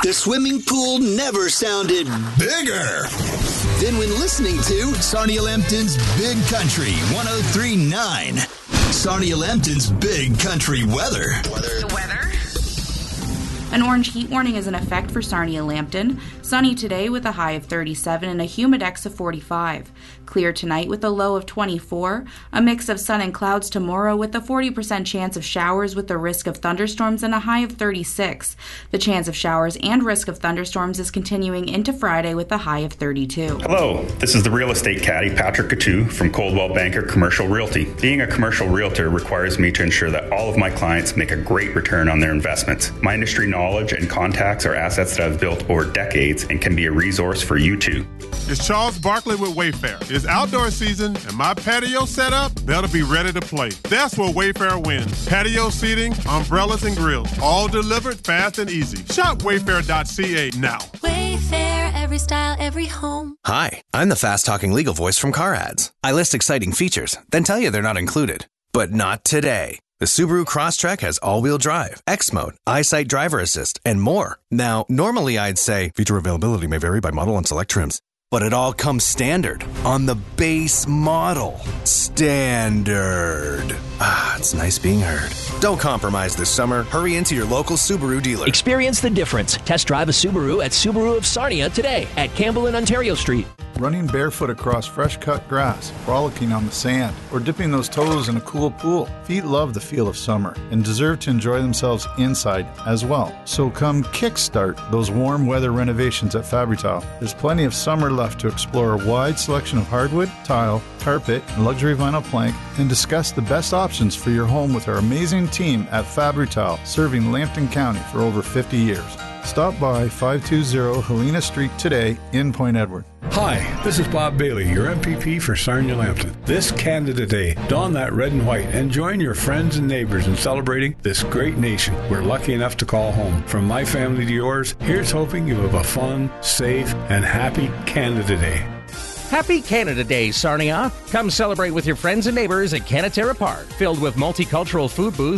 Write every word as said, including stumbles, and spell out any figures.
The swimming pool never sounded bigger than when listening to Sarnia Lambton's Big Country one oh three point nine. Sarnia Lambton's Big Country weather. Weather. The weather. An orange heat warning is in effect for Sarnia Lambton. Sunny today with a high of thirty-seven and a humidex of forty-five. Clear tonight with a low of twenty-four. A mix of sun and clouds tomorrow with a forty percent chance of showers with the risk of thunderstorms and a high of thirty-six. The chance of showers and risk of thunderstorms is continuing into Friday with a high of thirty-two. Hello, this is the real estate caddy Patrick Coutu from Coldwell Banker Commercial Realty. Being a commercial realtor requires me to ensure that all of my clients make a great return on their investments. My industry knowledge and contacts are assets that I've built over decades and can be a resource for you too. It's Charles Barkley with Wayfair. It's outdoor season and my patio set up, they'll be ready to play. That's where Wayfair wins. Patio seating, umbrellas, and grills, all delivered fast and easy. Shop wayfair dot c a now. Wayfair, every style, every home. Hi, I'm the fast-talking legal voice from Car Ads. I list exciting features, then tell you they're not included. But not today. The Subaru Crosstrek has all-wheel drive, X-Mode, EyeSight driver assist, and more. Now, normally I'd say feature availability may vary by model and select trims. But it all comes standard on the base model. Standard. Ah, it's nice being heard. Don't compromise this summer. Hurry into your local Subaru dealer. Experience the difference. Test drive a Subaru at Subaru of Sarnia today at Campbell and Ontario Street. Running barefoot across fresh-cut grass, frolicking on the sand, or dipping those toes in a cool pool. Feet love the feel of summer and deserve to enjoy themselves inside as well. So come kickstart those warm weather renovations at Fabri-Tile. There's plenty of summer left to explore a wide selection of hardwood, tile, carpet, and luxury vinyl plank, and discuss the best options for your home with our amazing team at Fabri-Tile, serving Lambton County for over fifty years. Stop by five two zero Helena Street today in Point Edward. Hi, this is Bob Bailey, your M P P for Sarnia Lambton. This Canada Day, don that red and white and join your friends and neighbors in celebrating this great nation we're lucky enough to call home. From my family to yours, here's hoping you have a fun, safe, and happy Canada Day. Happy Canada Day, Sarnia. Come celebrate with your friends and neighbors at Canatera Park, filled with multicultural food booths